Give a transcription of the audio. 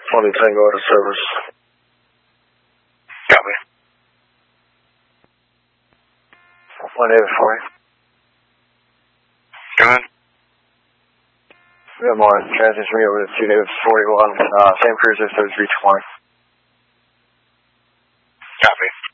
20 Tango out of service. Copy. 1 David 40. Go ahead. We have more transition me over to 2 David 41. Same cruiser, 3320. Copy.